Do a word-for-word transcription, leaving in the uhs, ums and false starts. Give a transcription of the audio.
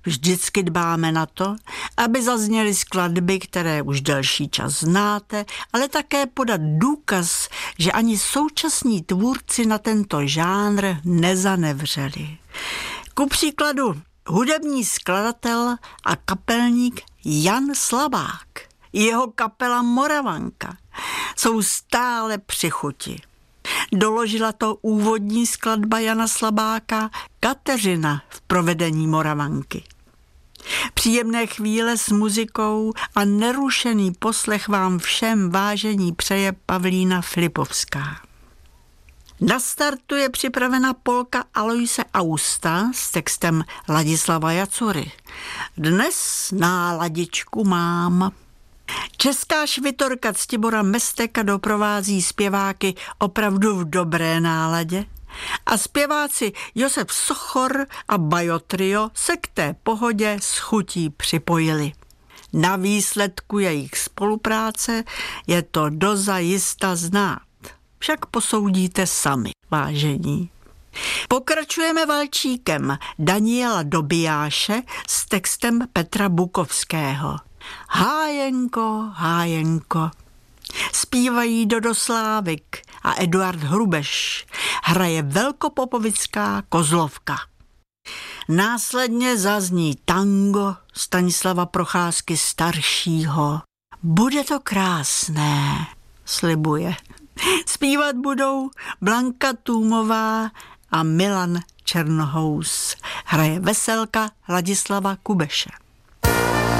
vždycky dbáme na to, aby zazněly skladby, které už delší čas znáte, ale také podat důkaz, že ani současní tvůrci na tento žánr nezanevřeli. Ku příkladu hudební skladatel a kapelník Jan Slabák, jeho kapela Moravanka jsou stále při chuti. Doložila to úvodní skladba Jana Slabáka Kateřina v provedení Moravanky. Příjemné chvíle s muzikou a nerušený poslech vám všem, vážení, přeje Pavlína Filipovská. Na startu je připravena polka Aloise Austa s textem Ladislava Jacury. Dnes náladičku mám. Česká švitorka Ctibora Mesteka doprovází zpěváky opravdu v dobré náladě a zpěváci Josef Sochor a Bajo Trio se k té pohodě s chutí připojili. Na výsledku jejich spolupráce je to dozajista znát. Však posoudíte sami, vážení. Pokračujeme valčíkem Daniela Dobijáše s textem Petra Bukovského. Hájenko, hájenko. Zpívají Dodo Slávik a Eduard Hrubeš. Hraje velkopopovická Kozlovka. Následně zazní tango Stanislava Procházky staršího. Bude to krásné, slibuje. Zpívat budou Blanka Tůmová a Milan Černohous. Hraje veselka Ladislava Kubeše.